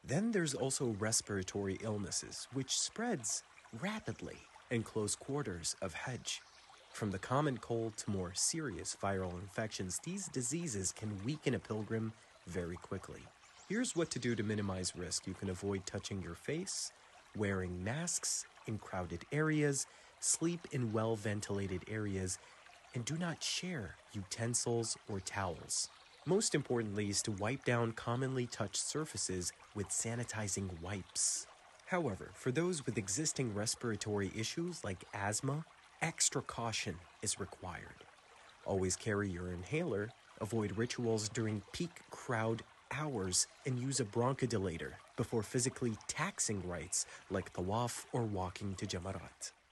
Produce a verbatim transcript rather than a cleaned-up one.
Then there's also respiratory illnesses, which spreads rapidly in close quarters of Hajj. From the common cold to more serious viral infections, these diseases can weaken a pilgrim very quickly. Here's what to do to minimize risk. You can avoid touching your face, wearing masks in crowded areas, sleep in well-ventilated areas, and do not share utensils or towels. Most importantly is to wipe down commonly touched surfaces with sanitizing wipes. However, for those with existing respiratory issues like asthma, extra caution is required. Always carry your inhaler, avoid rituals during peak crowd hours, and use a bronchodilator before physically taxing rites like tawaf or walking to Jamarat.